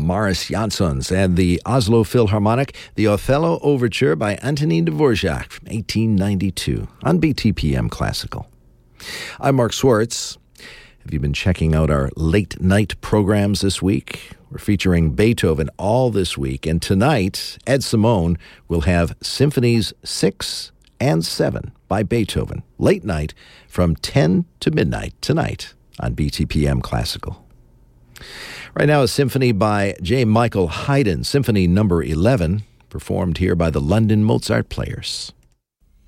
Morris Jansons and the Oslo Philharmonic, the Othello Overture by Antonin Dvorak from 1892 on BTPM Classical. I'm Mark Swartz. Have you been checking out our late night programs this week? We're featuring Beethoven all this week, and tonight, Ed Simone will have Symphonies 6 and 7 by Beethoven, late night from 10 to midnight tonight on BTPM Classical. Right now, a symphony by J. Michael Haydn, Symphony Number 11, performed here by the London Mozart Players.